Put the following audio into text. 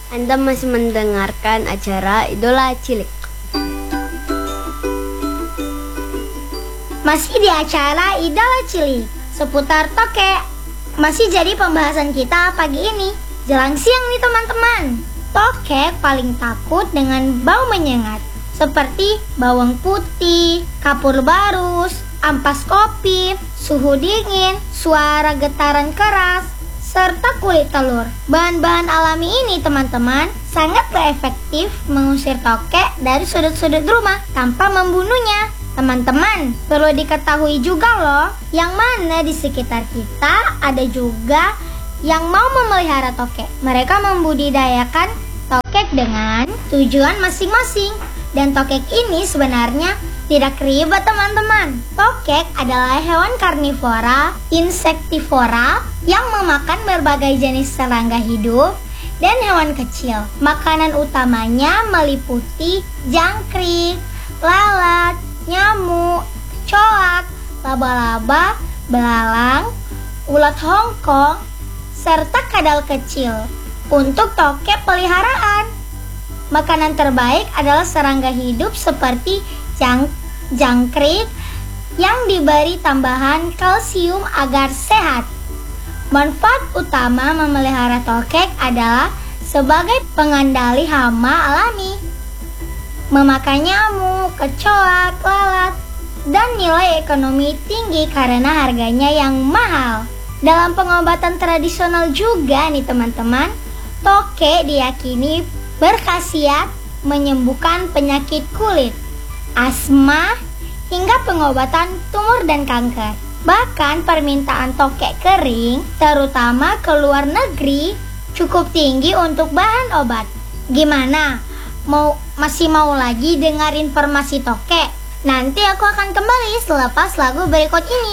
Anda masih mendengarkan acara Idola Cilik. Masih di acara Idola Cilik seputar tokek. Masih jadi pembahasan kita pagi ini. Jelang siang nih teman-teman. Tokek paling takut dengan bau menyengat, seperti bawang putih, kapur barus, ampas kopi, suhu dingin, suara getaran keras, serta kulit telur. Bahan-bahan alami ini teman-teman sangat efektif mengusir tokek dari sudut-sudut rumah tanpa membunuhnya. Teman-teman, perlu diketahui juga loh, yang mana di sekitar kita ada juga yang mau memelihara tokek. Mereka membudidayakan tokek dengan tujuan masing-masing. Dan tokek ini sebenarnya tidak ribet teman-teman. Tokek adalah hewan karnivora, insektivora yang memakan berbagai jenis serangga hidup dan hewan kecil. Makanan utamanya meliputi jangkrik, lalat, nyamuk, kecoak, laba-laba, belalang, ulat Hongkong, serta kadal kecil. Untuk tokek peliharaan, makanan terbaik adalah serangga hidup seperti jangkrik yang diberi tambahan kalsium agar sehat. Manfaat utama memelihara tokek adalah sebagai pengendali hama alami, memakan nyamuk, kecoak, lalat, dan nilai ekonomi tinggi karena harganya yang mahal. Dalam pengobatan tradisional juga nih teman-teman, tokek diyakini berkhasiat menyembuhkan penyakit kulit, asma, hingga pengobatan tumor dan kanker. Bahkan permintaan tokek kering, terutama ke luar negeri, cukup tinggi untuk bahan obat. Gimana? Masih mau lagi dengar informasi tokek? Nanti aku akan kembali selepas lagu berikut ini.